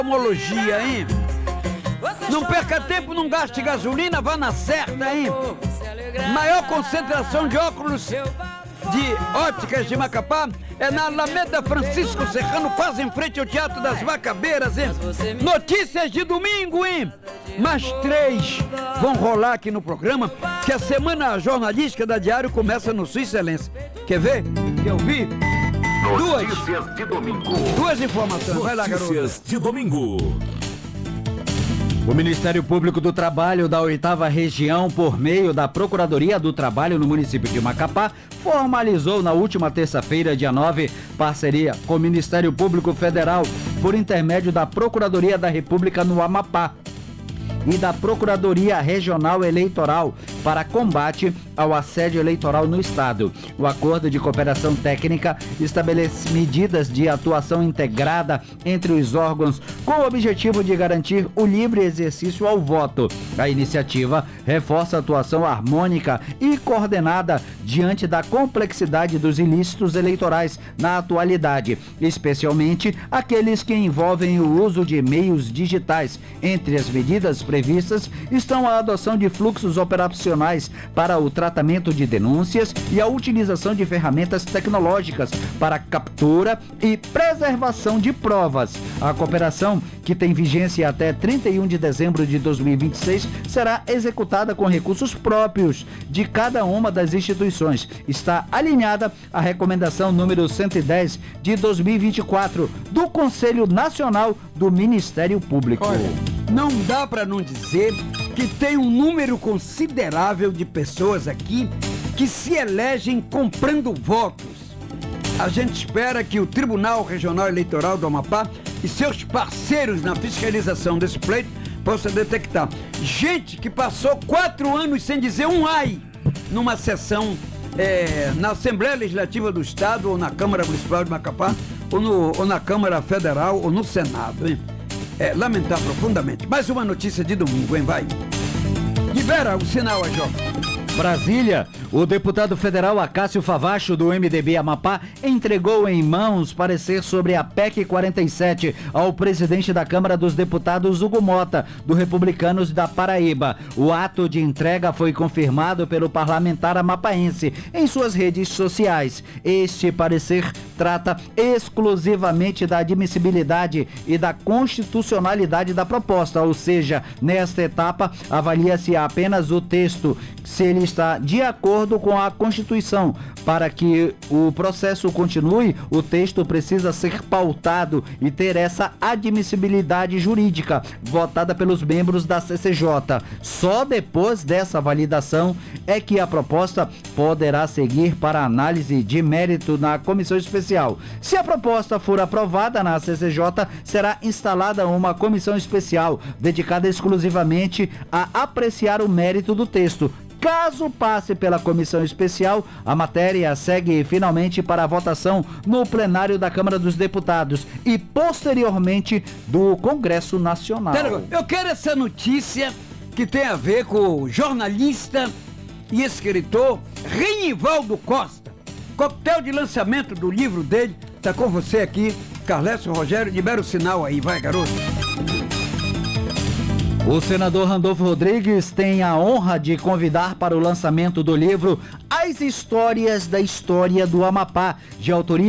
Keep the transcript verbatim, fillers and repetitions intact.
Homologia, hein? Não perca tempo, não gaste gasolina, vá na certa, hein? Maior concentração de óculos de óticas de Macapá é na Alameda Francisco Serrano, quase em frente ao Teatro das Macabeiras, hein? Notícias de domingo, hein? Mais três vão rolar aqui no programa, que a semana jornalística da Diário começa no Sua Excelência. Quer ver? Quer ouvir? Duas. Notícias de domingo. Duas informações. Vai lá, garoto. Notícias de domingo. O Ministério Público do Trabalho da oitava Região, por meio da Procuradoria do Trabalho no município de Macapá, formalizou na última terça-feira, dia nove, parceria com o Ministério Público Federal por intermédio da Procuradoria da República no Amapá e da Procuradoria Regional Eleitoral para combate ao assédio eleitoral no estado. O acordo de cooperação técnica estabelece medidas de atuação integrada entre os órgãos com o objetivo de garantir o livre exercício ao voto. A iniciativa reforça a atuação harmônica e coordenada diante da complexidade dos ilícitos eleitorais na atualidade, especialmente aqueles que envolvem o uso de meios digitais. Entre as medidas previstas estão a adoção de fluxos operacionais para o tratamento de denúncias e a utilização de ferramentas tecnológicas para captura e preservação de provas. A cooperação, que tem vigência até trinta e um de dezembro de dois mil e vinte e seis, será executada com recursos próprios de cada uma das instituições. Está alinhada à recomendação número cento e dez de dois mil e vinte e quatro do Conselho Nacional do Ministério Público. Olha, não dá para não dizer que tem um número considerável de pessoas aqui que se elegem comprando votos. A gente espera que o Tribunal Regional Eleitoral do Amapá e seus parceiros na fiscalização desse pleito possam detectar gente que passou quatro anos sem dizer um ai numa sessão é, na Assembleia Legislativa do Estado ou na Câmara Municipal de Macapá ou, no, ou na Câmara Federal ou no Senado, hein? É, lamentar profundamente. Mais uma notícia de domingo, hein? Vai. Libera o sinal, Ajó. Brasília, o deputado federal Acácio Favacho, do M D B Amapá, entregou em mãos parecer sobre a P E C quarenta e sete ao presidente da Câmara dos Deputados, Hugo Mota, do Republicanos da Paraíba. O ato de entrega foi confirmado pelo parlamentar amapaense em suas redes sociais. Este parecer trata exclusivamente da admissibilidade e da constitucionalidade da proposta, ou seja, nesta etapa avalia-se apenas o texto, se ele está de acordo com a Constituição. Para que o processo continue, o texto precisa ser pautado e ter essa admissibilidade jurídica, votada pelos membros da C C J. Só depois dessa validação é que a proposta poderá seguir para análise de mérito na comissão especial. Se a proposta for aprovada na C C J, será instalada uma comissão especial dedicada exclusivamente a apreciar o mérito do texto. Caso passe pela comissão especial, a matéria segue finalmente para a votação no plenário da Câmara dos Deputados e posteriormente do Congresso Nacional. Eu quero essa notícia que tem a ver com o jornalista e escritor Renivaldo Costa. Coquetel de lançamento do livro dele tá com você aqui, Carlécio Rogério. Libera o sinal aí, vai, garoto. O senador Randolfo Rodrigues tem a honra de convidar para o lançamento do livro As Histórias da História do Amapá, de autoria